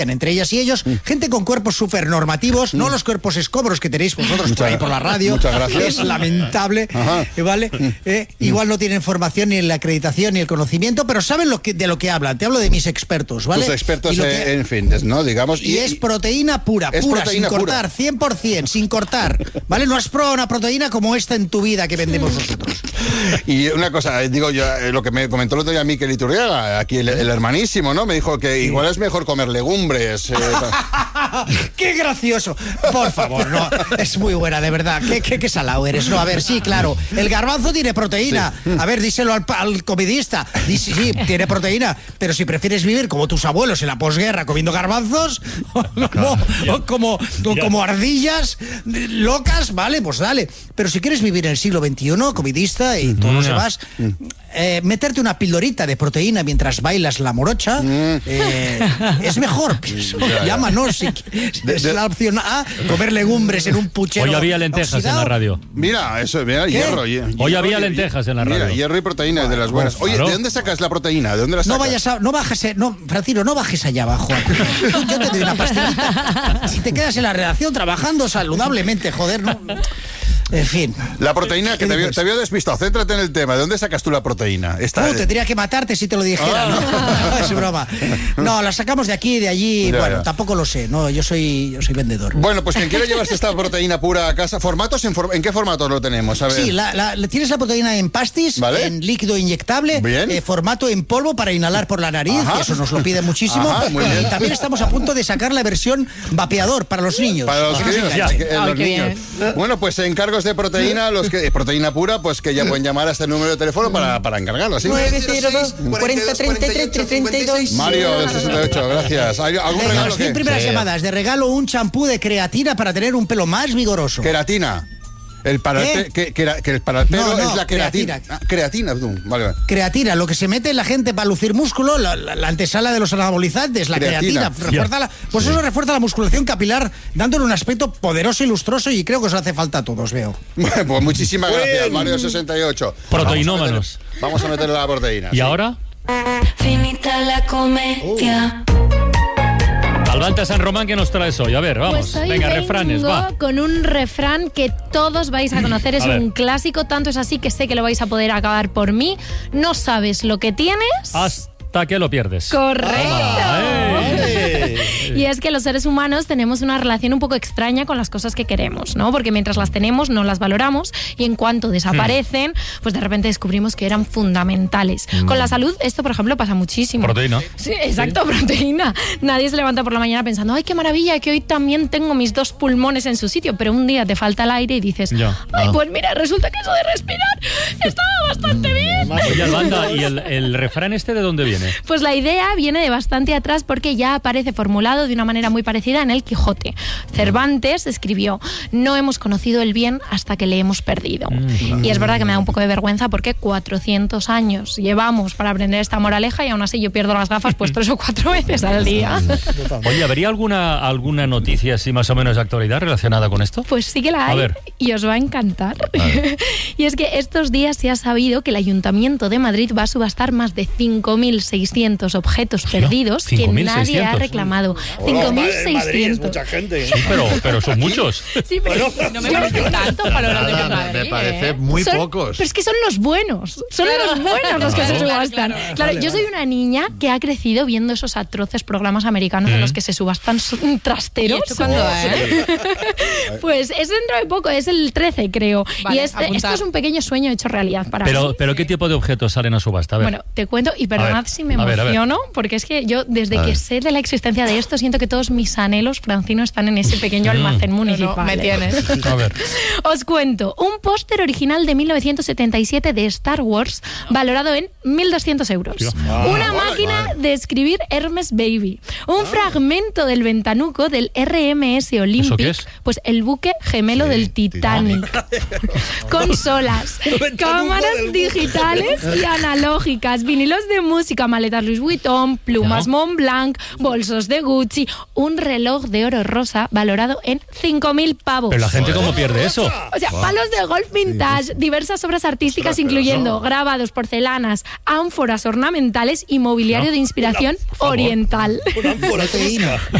entre ellas y ellos, gente con cuerpos súper normativos, no los cuerpos escombros que tenéis vosotros por ahí por la radio. Muchas gracias. Es lamentable, ¿vale? Igual no tienen formación ni la acreditación ni el conocimiento, pero saben de lo que hablan. Te hablo de mis expertos, ¿vale? Tus expertos en fitness, ¿no? Digamos. Y es proteína pura, sin cortar, 100%, sin cortar, ¿vale? No has probado una proteína como esta en tu vida que vendemos nosotros. Y una cosa, digo yo, lo que me comentó el otro día Mikel Iturriaga, aquí el hermanísimo, ¿no? Me dijo que igual es mejor comer legumbres. ¡Qué gracioso! Por favor, no, es muy buena, de verdad. ¿Qué salado eres? No, a ver, sí, claro, el garbanzo tiene proteína. Sí. A ver, díselo al comidista. Sí, tiene proteína, pero si prefieres vivir como tus abuelos en la posguerra comiendo garbanzos, como ardillas locas, vale, pues dale. Pero si quieres vivir en el siglo XXI, comidista y todo lo demás, meterte una pildorita de proteína mientras bailas la morocha es mejor. Llámanos si es la opción A, comer legumbres en un puchero. Hoy había lentejas oxidado en la radio. Mira, hierro. Hoy había lentejas en la radio. Mira, hierro y proteína de las buenas. Oye, ¿de dónde sacas la proteína? ¿De dónde la sacas? Francino, no bajes allá abajo. Yo te doy una pastillita. Si te quedas en la redacción trabajando saludablemente, joder, ¿no? En fin. La proteína, que te había despistado. Céntrate en el tema. ¿De dónde sacas tú la proteína? Tendría que matarte si te lo dijera, ¿no? Es broma. No, la sacamos de aquí, de allí. Bueno, tampoco lo sé, ¿no? Yo soy vendedor. Bueno, pues quien quiera llevarse esta proteína pura a casa, ¿formatos? ¿En qué formatos lo tenemos? A ver. Sí, tienes la proteína en pastis, ¿vale? En líquido inyectable, formato en polvo para inhalar por la nariz, que eso nos lo pide muchísimo. Y también estamos a punto de sacar la versión vapeador para los niños. Para los niños. Bueno, pues encargos de proteína, proteína pura, pues que ya pueden llamar a este número de teléfono para encargarlo, ¿sí? 902 40 33 32. Mario del 68, gracias. ¿Algún regalo? Las 100 primeras llamadas de regalo, un champú de creatina para tener un pelo más vigoroso. Queratina. El para el pelo es la queratina. Creatina, vale. Creatina, lo que se mete en la gente para lucir músculo, la antesala de los anabolizantes, la creatina. Eso refuerza la musculación capilar, dándole un aspecto poderoso y lustroso, y creo que os hace falta a todos, veo. Pues muchísimas gracias, Mario 68. Proteínómanos. Vamos a meterle la proteína. ¿Y ahora? Finita la comedia. Albalta San Román, ¿qué nos traes hoy? A ver, vamos. Pues venga, refranes, va. Con un refrán que todos vais a conocer, es un clásico, tanto es así que sé que lo vais a poder acabar por mí. No sabes lo que tienes hasta que lo pierdes. ¡Correcto! Y es que los seres humanos tenemos una relación un poco extraña con las cosas que queremos, ¿no? Porque mientras las tenemos no las valoramos, y en cuanto desaparecen, pues de repente descubrimos que eran fundamentales. Con la salud esto, por ejemplo, pasa muchísimo. Proteína. Sí, exacto, proteína. Nadie se levanta por la mañana pensando, ¡ay, qué maravilla, que hoy también tengo mis 2 pulmones en su sitio! Pero un día te falta el aire y dices, pues mira, resulta que eso de respirar estaba bastante bien. Oye, Albanda, ¿y el refrán este de dónde viene? Pues la idea viene de bastante atrás, porque ya aparece formulado de una manera muy parecida en El Quijote. Cervantes escribió: no hemos conocido el bien hasta que le hemos perdido. Y es verdad que me da un poco de vergüenza, porque 400 años llevamos para aprender esta moraleja, y aún así yo pierdo las gafas pues 3 o 4 veces al día. Oye, ¿habría alguna noticia así más o menos de actualidad relacionada con esto? Pues sí que la hay, y os va a encantar. Y es que estos días se ha sabido que el Ayuntamiento de Madrid va a subastar más de 5.600 objetos perdidos que nadie ha reclamado. 5.600. Mucha gente. Sí, pero son muchos. Sí, pero no me parece tanto para los de Madrid. Me parece muy pocos. Pero es que son los buenos. Son los buenos los que se subastan. Claro, yo soy una niña que ha crecido viendo esos atroces programas americanos en los que se subastan trasteros. ¿Y esto cuándo, Pues es dentro de poco, es el 13, creo. Vale, y esto es un pequeño sueño hecho realidad para mí. Pero ¿qué tipo de objetos salen a subasta? A ver. Bueno, te cuento, y perdonad si me emociono, porque es que yo, desde que sé de la existencia de esto, siento que todos mis anhelos, Francino, están en ese pequeño almacén municipal. No, me tienes. A ver. Os cuento, un póster original de 1977 de Star Wars, valorado en 1.200 euros. Una máquina de escribir Hermes Baby. Un fragmento del ventanuco del RMS Olympic. ¿Eso qué es? Pues el buque gemelo del Titanic. Consolas, cámaras digitales y analógicas, vinilos de música, maletas Louis Vuitton, plumas Montblanc, bolsos de Gucci, un reloj de oro rosa valorado en 5.000 pavos. Pero la gente, ¿cómo pierde eso? O sea, palos de golf vintage, diversas obras artísticas incluyendo grabados, porcelanas, ánforas ornamentales y mobiliario de inspiración oriental. Una ánfora.